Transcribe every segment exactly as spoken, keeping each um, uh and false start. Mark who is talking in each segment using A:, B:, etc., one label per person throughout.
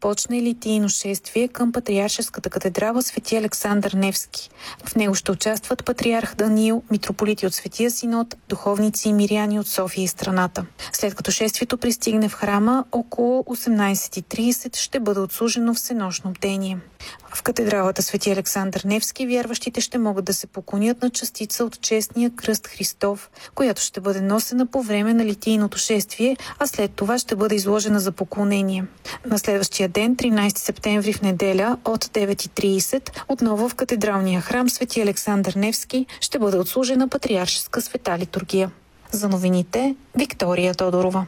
A: започне литийно шествие към Патриаршеската катедрала Свети Александър Невски. В него ще участват патриарх Даниил, митрополити от Светия Синод, духовници и миряни от София и страната. След като шествието пристигне в храма, около осемнайсет и трийсет ще бъде отслужено всенощно бдение. В катедралата Свети Александър Невски вярващите ще могат да се поклонят на частица от честния кръст Христов, която ще бъде носена по време на литийното шествие, а след това ще бъде изложена за поклонение. На следващия ден, тринайсети септември в неделя, от девет и трийсет, отново в катедралния храм Свети Александър Невски ще бъде отслужена патриаршеска света литургия. За новините, Виктория Тодорова.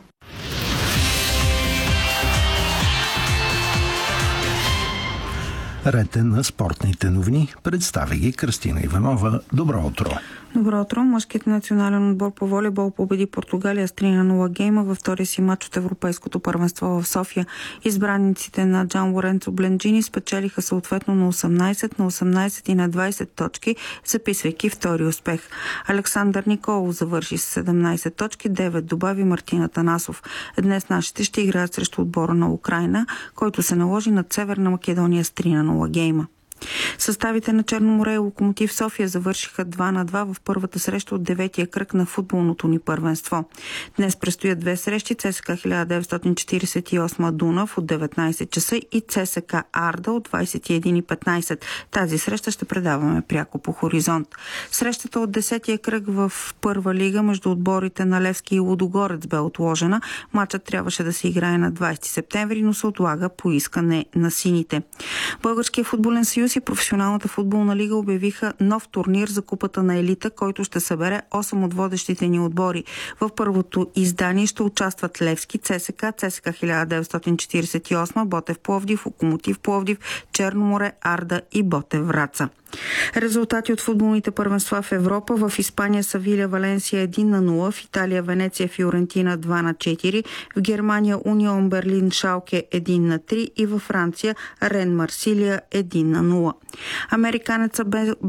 B: Ред е на спортните новини. Представи ги Кристина Иванова. Добро утро!
C: Добро утро! Мъжкият национален отбор по волейбол победи Португалия с три на нула гейма във втория си матч от Европейското първенство в София. Избраниците на Джан Лоренцо Бленджини спечелиха съответно на осемнайсет, на осемнайсет и на двайсет точки, записвайки втори успех. Александър Николов завърши с седемнайсет точки, девет добави Мартина Танасов. Днес нашите ще играят срещу отбора на Украйна, който се наложи над Северна Македония с три на нула гейма. Съставите на Черноморе и Локомотив София завършиха два на два в първата среща от деветия кръг на футболното ни първенство. Днес предстоят две срещи: ЦСКА хиляда деветстотин четирийсет и осем Дунав от деветнайсет часа и ЦСКА Арда от двайсет и една и петнайсет. Тази среща ще предаваме пряко по Хоризонт. Срещата от десетия кръг в първа лига между отборите на Левски и Лудогорец бе отложена. Матчът трябваше да се играе на двайсети септември, но се отлага по искане на сините. Българския футболен съюз и Професионалната футболна лига обявиха нов турнир за Купата на елита, който ще събере осем от водещите ни отбори. В първото издание ще участват Левски, ЦСКА, ЦСКА хиляда деветстотин четирийсет и осем, Ботев Пловдив, Локомотив Пловдив, Черноморе, Арда и Ботев Враца. Резултати от футболните първенства в Европа: в Испания Севиля Валенсия един на нула, в Италия Венеция Фиорентина два на четири, в Германия Унион Берлин Шалке един на три и във Франция Рен Марсилия един на нула. Американеца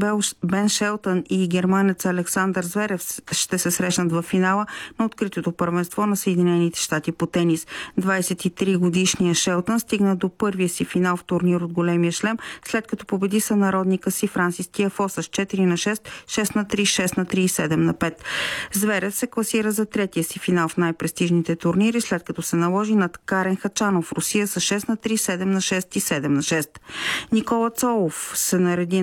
C: Бен Шелтън и германеца Александър Зверев ще се срещнат в финала на откритото първенство на Съединените щати по тенис. двайсет и три годишният Шелтън стигна до първия си финал в турнир от големия шлем, след като победи сънародника си Франсис Тиафо с четири на шест, шест на три, шест на три и седем на пет. Зверев се класира за третия си финал в най-престижните турнири, след като се наложи над Карен Хачанов в Русия с шест на три, седем на шест и седем на шест. Никола Цолов се нареди